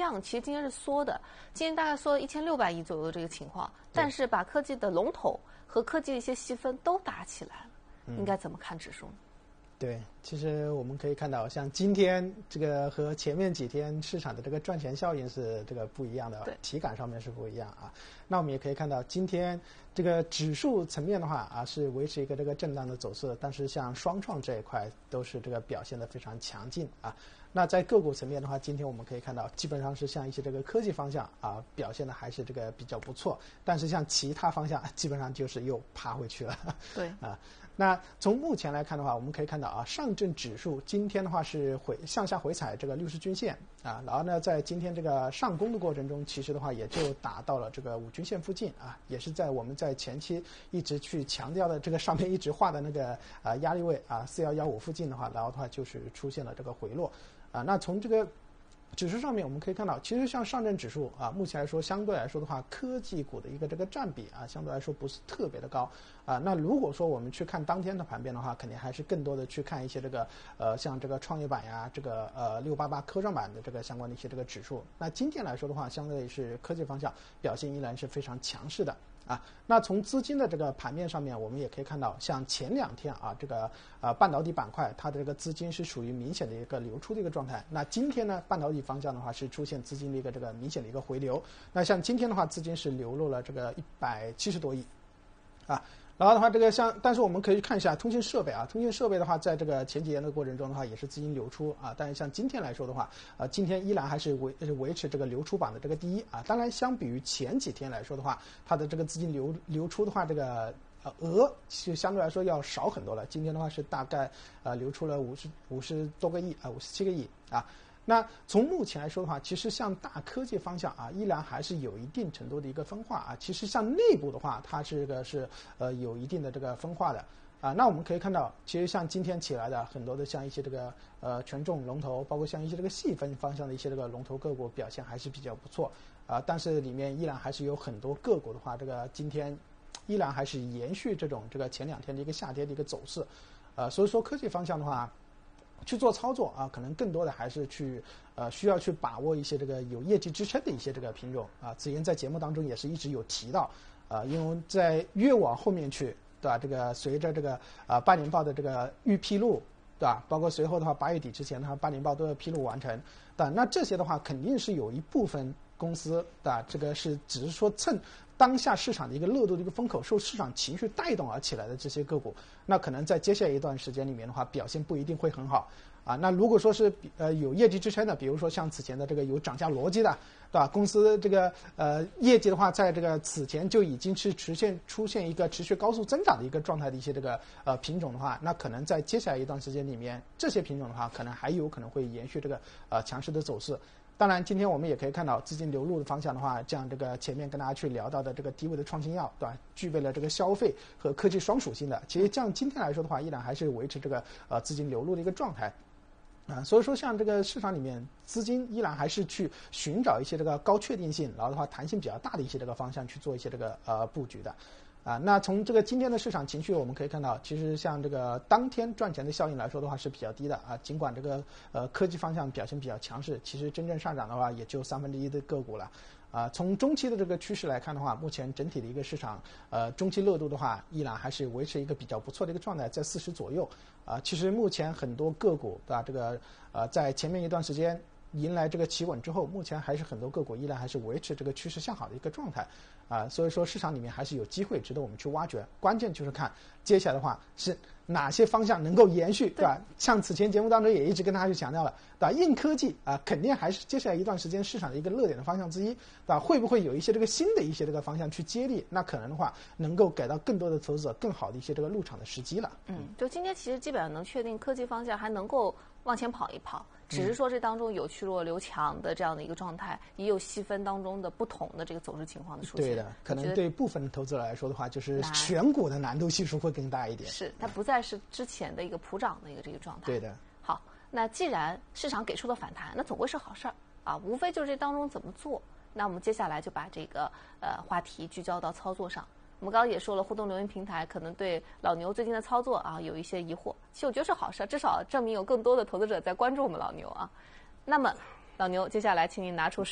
量其实今天是缩的，今天大概缩了1600亿左右的这个情况，但是把科技的龙头和科技的一些细分都打起来了，应该怎么看指数呢？ 对，其实我们可以看到，像今天这个和前面几天市场的这个赚钱效应是这个不一样的，体感上面是不一样啊。那我们也可以看到，今天这个指数层面的话啊，是维持一个这个震荡的走势，但是像双创这一块都是这个表现得非常强劲啊。那在个股层面的话，今天我们可以看到，基本上是像一些这个科技方向啊，表现的还是这个比较不错，但是像其他方向基本上就是又爬回去了。 对啊。那从目前来看的话，我们可以看到啊，上证指数今天的话是向下回踩这个60均线啊，然后呢，在今天这个上攻的过程中，其实的话也就达到了这个5均线附近啊，也是在我们在前期一直去强调的这个上面一直画的那个压力位啊4115附近的话，然后的话就是出现了这个回落啊。那从这个指数上面我们可以看到，其实像上证指数啊，目前来说相对来说的话，科技股的一个这个占比啊，相对来说不是特别的高啊。那如果说我们去看当天的盘面的话，肯定还是更多的去看一些这个像这个创业板呀，这个688科创板的这个相关的一些这个指数。那今天来说的话，相对是科技方向表现依然是非常强势的。啊，那从资金的这个盘面上面，我们也可以看到，像前2天啊，这个半导体板块它的这个资金是属于明显的一个流出的一个状态。那今天呢，半导体方向的话是出现资金的一个这个明显的一个回流。那像今天的话，资金是流入了这个170多亿，啊。然后的话，这个但是我们可以看一下通信设备啊，通信设备的话，在这个前几年的过程中的话，也是资金流出啊。但是像今天来说的话，今天依然还是维持这个流出榜的这个第一啊。当然，相比于前几天来说的话，它的这个资金流出的话，这个额就相对来说要少很多了。今天的话是大概流出了50多个亿啊，57个亿啊。那从目前来说的话，其实像大科技方向啊，依然还是有一定程度的一个分化啊。其实像内部的话，它是有一定的这个分化的啊。那我们可以看到，其实像今天起来的很多的像一些这个权重龙头，包括像一些这个细分方向的一些这个龙头个股表现还是比较不错啊。但是里面依然还是有很多个股的话，这个今天依然还是延续这种这个前2天的一个下跌的一个走势，所以说科技方向的话，去做操作啊，可能更多的还是需要去把握一些这个有业绩支撑的一些这个品种啊。子妍在节目当中也是一直有提到啊，因为在越往后面去，对吧？这个随着这个8年报的这个预披露，对吧？包括随后的话8月底之前的话8年报都要披露完成，对吧？那这些的话肯定是有一部分公司，对吧？这个只是说趁当下市场的一个热度的一个风口，受市场情绪带动而起来的这些个股，那可能在接下来一段时间里面的话，表现不一定会很好啊。那如果说是有业绩支撑的，比如说像此前的这个有涨价逻辑的，对吧？公司这个业绩的话，在这个此前就已经是出现一个持续高速增长的一个状态的一些这个品种的话，那可能在接下来一段时间里面，这些品种的话，可能还有可能会延续这个强势的走势。当然，今天我们也可以看到资金流入的方向的话，像这个前面跟大家去聊到的这个低位的创新药，对吧？具备了这个消费和科技双属性的，其实这样今天来说的话，依然还是维持这个资金流入的一个状态。啊，所以说像这个市场里面，资金依然还是去寻找一些这个高确定性，然后的话弹性比较大的一些这个方向去做一些这个布局的。啊，那从这个今天的市场情绪，我们可以看到，其实像这个当天赚钱的效应来说的话是比较低的啊。尽管这个科技方向表现比较强势，其实真正上涨的话也就1/3的个股了。啊，从中期的这个趋势来看的话，目前整体的一个市场中期热度的话，依然还是维持一个比较不错的一个状态，在40左右。啊，其实目前很多个股对吧，这个在前面一段时间迎来这个企稳之后，目前还是很多个股依然还是维持这个趋势向好的一个状态啊，所以说市场里面还是有机会值得我们去挖掘，关键就是看接下来的话是哪些方向能够延续，对吧？像此前节目当中也一直跟大家去强调了，对吧？硬科技啊，肯定还是接下来一段时间市场的一个热点的方向之一，对吧？会不会有一些这个新的一些这个方向去接力？那可能的话，能够给到更多的投资者更好的一些这个入场的时机了。 就今天其实基本上能确定科技方向还能够往前跑一跑，只是说这当中有去弱留强的这样的一个状态，也有细分当中的不同的这个走势情况的出现。 对的，可能对部分投资者来说的话，就是选股的难度系数会更大一点。 是，它不再是之前的一个普涨的一个这个状态。 对的。 好，那既然市场给出了反弹，那总归是好事儿啊，无非就是这当中怎么做。那我们接下来就把这个话题聚焦到操作上。我们刚刚也说了，互动留言平台可能对老牛最近的操作啊有一些疑惑，其实我觉得是好事，至少证明有更多的投资者在关注我们老牛啊。那么，老牛，接下来请你拿出